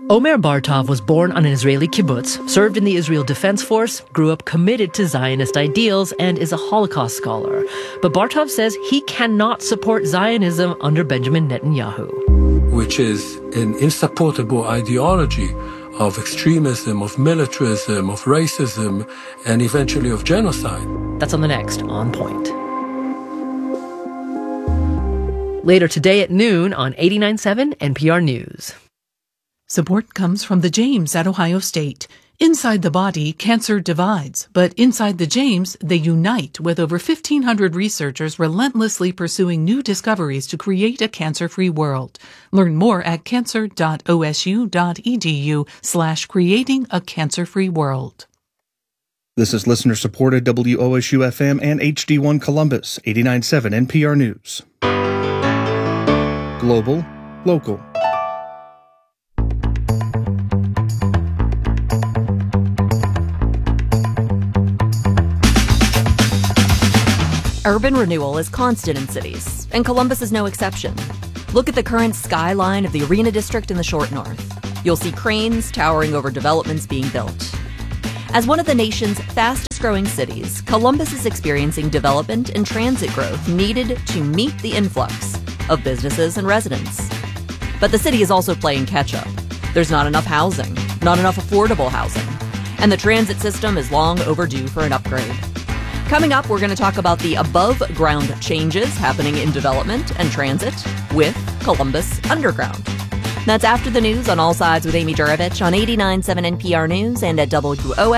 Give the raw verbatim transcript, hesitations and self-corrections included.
Omer Bartov was born on an Israeli kibbutz, served in the Israel Defense Force, grew up committed to Zionist ideals, and is a Holocaust scholar. But Bartov says he cannot support Zionism under Benjamin Netanyahu. Which is an insupportable ideology of extremism, of militarism, of racism, and eventually of genocide. That's on the next On Point. Later today at noon on eighty-nine point seven N P R News. Support comes from the James at Ohio State. Inside the body, cancer divides, but inside the James, they unite with over fifteen hundred researchers relentlessly pursuing new discoveries to create a cancer-free world. Learn more at cancer.osu.edu slash creating a cancer-free world. This is listener-supported W O S U F M and H D one Columbus, eighty-nine point seven N P R News. Global, local. Urban renewal is constant in cities, and Columbus is no exception. Look at the current skyline of the Arena District in the Short North. You'll see cranes towering over developments being built. As one of the nation's fastest-growing cities, Columbus is experiencing development and transit growth needed to meet the influx of businesses and residents. But the city is also playing catch-up. There's not enough housing, not enough affordable housing, and the transit system is long overdue for an upgrade. Coming up, we're going to talk about the above-ground changes happening in development and transit with Columbus Underground. That's after the news on All Sides with Amy Juravich on eighty-nine point seven N P R News and at W O